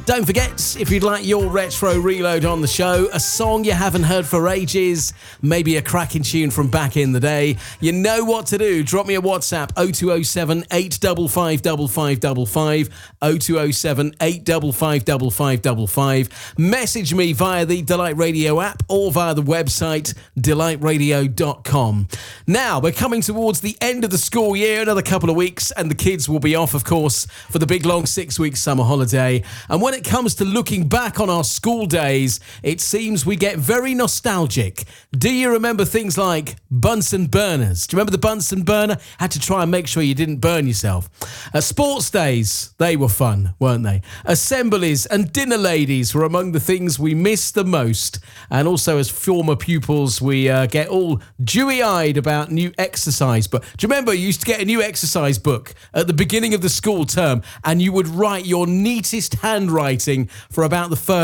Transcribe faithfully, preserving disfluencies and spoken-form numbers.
Don't forget, if you'd like your retro reload on the show, a song you haven't heard for ages, maybe a cracking tune from back in the day, you know what to do. Drop me a WhatsApp, oh two oh seven, eight five five, five five five five, oh two oh seven, eight five five, five five five five. Message me via the Delight Radio app or via the website, delight radio dot com. Now, we're coming towards the end of the school year, another couple of weeks, and the kids will be off, of course, for the big, long six-week summer holiday. And when it comes to looking back on our school days, it seems we get very nostalgic. Do you remember things like Bunsen burners? Do you remember the Bunsen burner? Had to try and make sure you didn't burn yourself. Uh, sports days, they were fun, weren't they? Assemblies and dinner ladies were among the things we miss the most. And also, as former pupils, we uh, get all dewy-eyed about new exercise. But do you remember you used to get a new exercise book at the beginning of the school term, and you would write your neatest handwriting for about the first